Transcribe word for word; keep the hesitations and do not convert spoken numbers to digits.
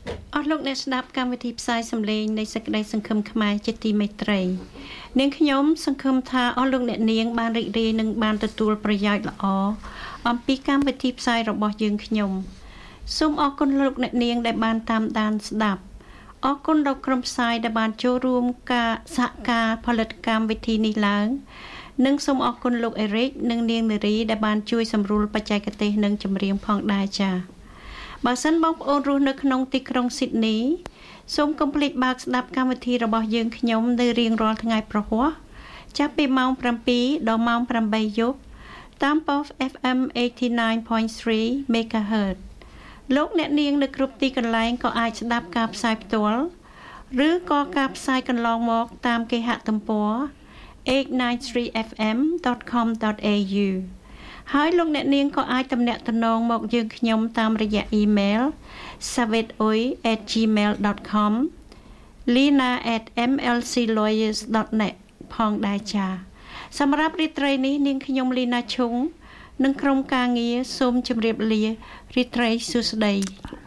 អស់លោកអ្នកស្ដាប់កម្មវិធីផ្សាយសម្លេងនៃសេចក្តីសង្ឃឹមខ្មែរជាទីមេត្រីនាងខ្ញុំសង្ឃឹមថាអស់លោកអ្នកនាងបានរីករាយនិងបានទទួលប្រយោជន៍ល្អអំពីកម្មវិធីផ្សាយរបស់យើងខ្ញុំសូមអរគុណលោកអ្នកនាងដែលបានតាមដានស្ដាប់អរគុណដល់ក្រុមផ្សាយដែលបានចូលរួមការសហការផលិតកម្មវិធីនេះឡើងនិងសូមអរគុណលោកអេរិកនិងនាងនារីដែលបានជួយសម្រួលបច្ចេកទេសនិងចម្រៀងផងដែរចា៎បើសិនបងប្អូនរស់នៅក្នុងទីក្រុងស៊ីដនីសូមកុំភ្លេចបើកស្ដាប់កម្មវិធីរបស់យើងខ្ញុំនៅរៀងរាល់ថ្ងៃប្រហ័សចាប់ពីម៉ោងប្រាំពីរដល់ម៉ោងប្រាំបីយប់តាមប៉ុស เอฟ เอ็ม eighty-nine point three megahertz លោកអ្នកនាងនៅគ្រប់ទីកន្លែងក៏អាចស្ដាប់ការផ្សាយផ្ទាល់ឬក៏ការផ្សាយកន្លងមកតាមគេហទំព័រ eight ninety-three f m dot com dot a u ហើយលោកអ្នកនាងក៏អាចទំនាក់ទំនងមកយើងខ្ញុំតាមរយៈអ៊ីមែល savetoi at gmail dot com lina at m l c lawyers dot net ផងដែរចា៎សម្រាប់រាត្រីនេះនាងខ្ញុំលីណាឈុងនិងក្រុមការងារសូមជម្រាបលារាត្រីសួស្តី